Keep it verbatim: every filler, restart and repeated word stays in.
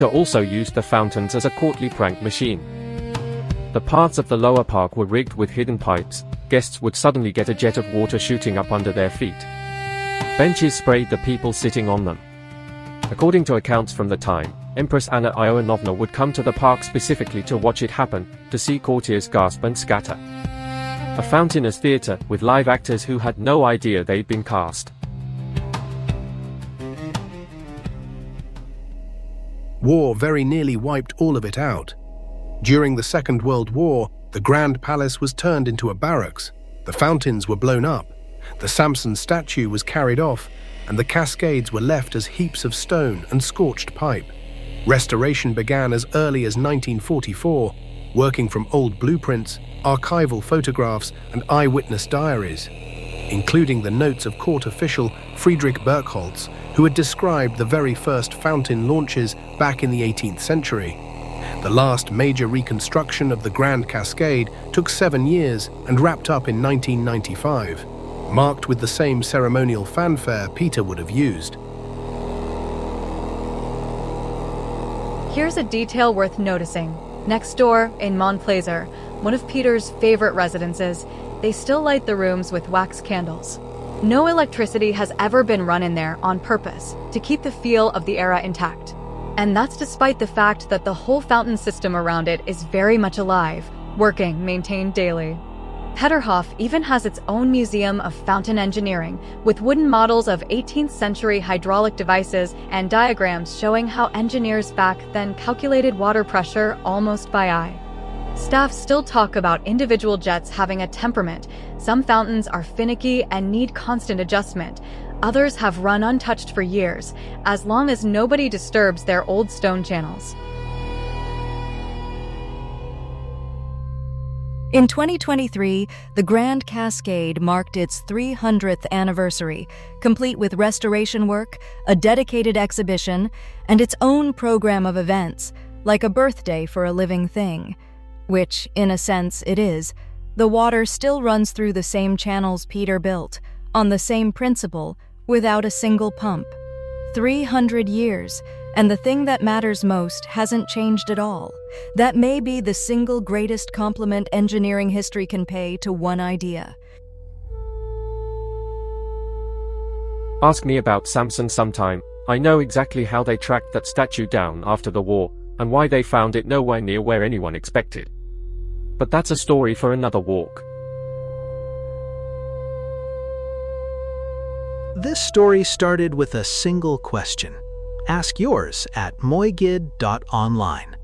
also used the fountains as a courtly prank machine. The paths of the lower park were rigged with hidden pipes. Guests would suddenly get a jet of water shooting up under their feet. Benches sprayed the people sitting on them. According to accounts from the time, Empress Anna Ioannovna would come to the park specifically to watch it happen, to see courtiers gasp and scatter. A fountain as theatre, with live actors who had no idea they'd been cast. War very nearly wiped all of it out. During the Second World War, the Grand Palace was turned into a barracks, the fountains were blown up, the Samson statue was carried off, and the cascades were left as heaps of stone and scorched pipe. Restoration began as early as nineteen forty-four, working from old blueprints, archival photographs, and eyewitness diaries, including the notes of court official Friedrich Birkholz, who had described the very first fountain launches back in the eighteenth century. The last major reconstruction of the Grand Cascade took seven years and wrapped up in nineteen ninety-five, marked with the same ceremonial fanfare Peter would have used. Here's a detail worth noticing. Next door, in Montplaisir, one of Peter's favorite residences, they still light the rooms with wax candles. No electricity has ever been run in there on purpose to keep the feel of the era intact. And that's despite the fact that the whole fountain system around it is very much alive, working, maintained daily. Peterhof even has its own museum of fountain engineering, with wooden models of eighteenth century hydraulic devices and diagrams showing how engineers back then calculated water pressure almost by eye. Staff still talk about individual jets having a temperament. Some fountains are finicky and need constant adjustment. Others have run untouched for years, as long as nobody disturbs their old stone channels. In twenty twenty-three, the Grand Cascade marked its three hundredth anniversary, complete with restoration work, a dedicated exhibition, and its own program of events, like a birthday for a living thing. Which, in a sense, it is. The water still runs through the same channels Peter built, on the same principle, without a single pump. three hundred years, and the thing that matters most hasn't changed at all. That may be the single greatest compliment engineering history can pay to one idea. Ask me about Samson sometime. I know exactly how they tracked that statue down after the war, and why they found it nowhere near where anyone expected. But that's a story for another walk. This story started with a single question. Ask yours at moigid dot online.